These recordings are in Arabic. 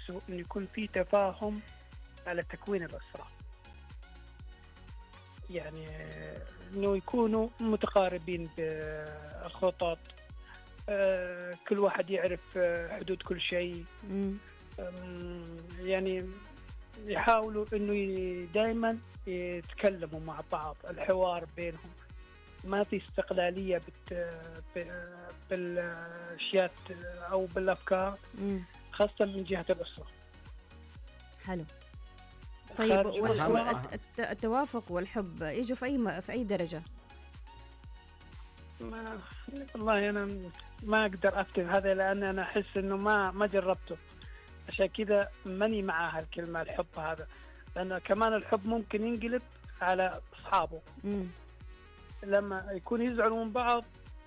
نفسه إنه يكون في تفاهم على تكوين الأسرة، يعني إنه يكونوا متقاربين بالخطط، كل واحد يعرف حدود كل شيء. يعني يحاولوا إنه دائما يتكلموا مع بعض، الحوار بينهم، ما في استقلالية بالأشياء أو بالأفكار، خاصة من جهة الأسرة. حلو. طيب التوافق والحب يجوا في أي درجة؟ والله أنا ما أقدر أفتن هذا، لأن أنا أحس إنه ما جربته، عشان كذا ماني مع هالكلمة الحب هذا، لأن كمان الحب ممكن ينقلب على أصحابه لما يكون يزعلوا من بعض،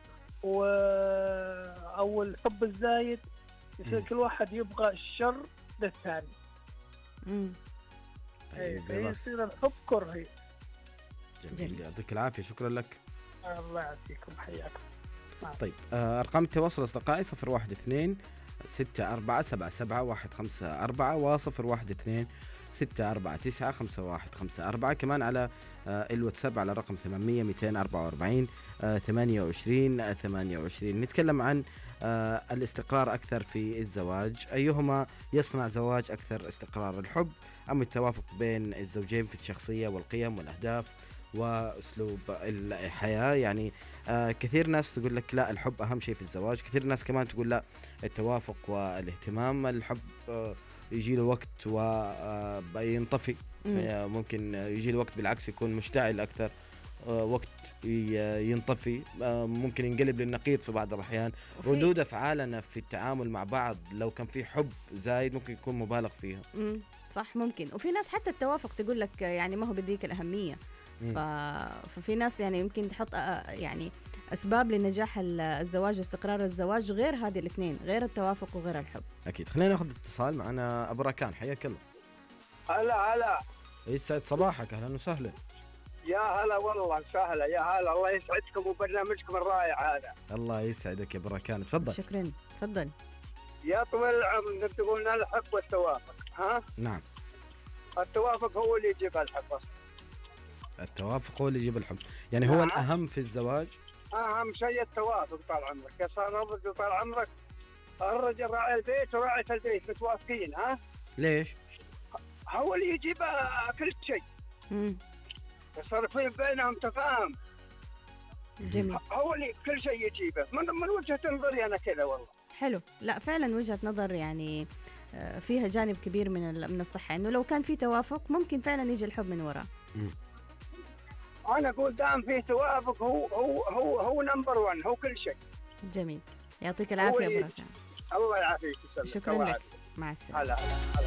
أو الحب الزايد يصير كل واحد يبغى الشر للثاني. يصير الحب كرهي. جميل، يعطيك العافية، شكرا لك. الله يعافيكم، حياكم. طيب أرقام التواصل أصدقائي 012-2-6-4-7-7-1-5-4 و012-6-4-9-5-1-5-4. كمان على الواتساب على رقم 800-244-28-28. نتكلم عن الاستقرار أكثر في الزواج، أيهما يصنع زواج أكثر استقرار، الحب أم التوافق بين الزوجين في الشخصية والقيم والأهداف وأسلوب الحياة؟ يعني كثير ناس تقول لك لا الحب أهم شيء في الزواج، كثير ناس كمان تقول لا التوافق والاهتمام، الحب يجي له وقت وينطفي، ممكن يجي له وقت بالعكس يكون مشتعل أكثر، وقت ينطفي، ممكن ينقلب للنقيض في بعض الأحيان. ردود أفعالنا في التعامل مع بعض لو كان في حب زايد ممكن يكون مبالغ فيها. صح، ممكن. وفي ناس حتى التوافق تقول لك يعني ما هو بديك الأهمية. ففي ناس يعني يمكن تحط يعني أسباب لنجاح الزواج واستقرار الزواج غير هذه الاثنين، غير التوافق وغير الحب. أكيد. خلينا ناخذ اتصال معنا أبو راكان، حياك الله. هلا يسعد صباحك، أهلا وسهلا. يا هلا والله سهلا، يا هلا، الله يسعدكم وبرنامجكم الرائع هذا. الله يسعدك يا أبو راكان، تفضل. شكرا، تفضل. يا طويل العمر، تقولون الحب والتوافق، ها؟ نعم. التوافق هو اللي يجيب الحب أصلا. التوافق هو اللي يجيب الحب، يعني هو الأهم في الزواج. أهم شيء التوافق طال عمرك، يا صار الرجل طال عمرك، الرجل راعي البيت وراعي البيت متوافقين، ها؟ ليش؟ هو اللي يجيب كل شيء. صار في بينهم تفاهم. جميل. هو اللي كل شيء يجيبه من وجهة نظري أنا كذا والله. حلو. لا فعلا وجهة نظر يعني فيها جانب كبير من الصحة، إنه لو كان في توافق ممكن فعلا يجي الحب من وراء. أنا أقول دام فيه توافق هو نمبر 1، هو كل شيء. جميل، يعطيك العافية أبو راكان. الله يعافيك. شكرا لك، مع السلامة. هلا.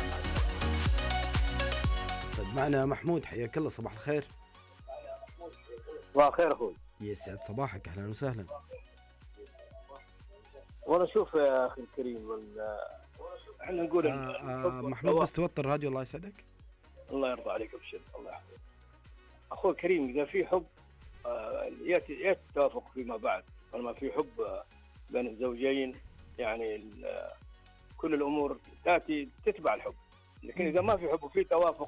طيب معنا محمود، حياك الله، صباح الخير. صباح الخير أخوي. يسعد صباحك، أهلا وسهلا. والله شوف يا أخي الكريم، احنا نقول محمود بس توطر الراديو الله يسعدك. الله يرضى عليك بشد، الله يحفظك أخوي الكريم. إذا في حب يأتي التوافق فيما بعد، طالما في حب بين الزوجين يعني كل الأمور تتبع الحب. لكن إذا ما في حب وفي توافق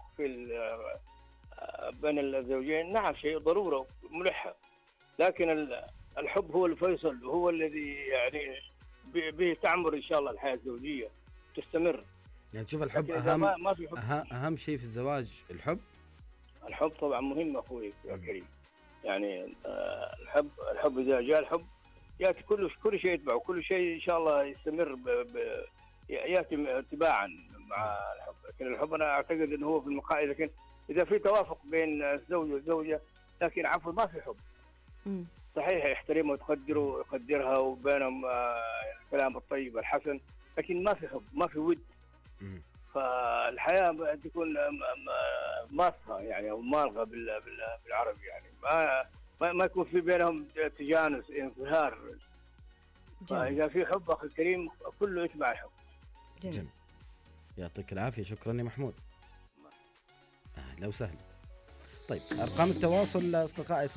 بين الزوجين، نعم شيء ضرورة ملحة، لكن الحب هو الفيصل، وهو الذي يعني به تعمر إن شاء الله الحياة الزوجية تستمر. يعني تشوف الحب ما في حب. أهم شيء في الزواج الحب طبعا مهم أخوي يا كريم. يعني الحب إذا جاء الحب يأتي كل شيء يتبعه، كل شيء إن شاء الله يستمر يأتي تباعا مع الحب. لكن الحب أنا أعتقد أنه هو في المقاعد، لكن إذا في توافق بين الزوج والزوجة، لكن عفوا ما في حب. صحيح يحترمها وتقدره ويقدرها وبينهم الكلام الطيب الحسن، لكن ما في حب، ما في ود. فالحياة تكون ماسخة يعني، أو مالغة بالعربي يعني، ما يكون في بينهم تجانس، انصهار. فإذا في حب أخي الكريم كله يتبع الحب. جميل، يعطيك العافية، شكرا يا محمود، أهلا وسهلا. طيب أرقام التواصل أصدقائي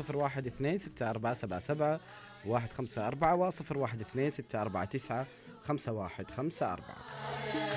012-6-4-7-7-1-5-4 و012-6-4-9-5-1-5-4.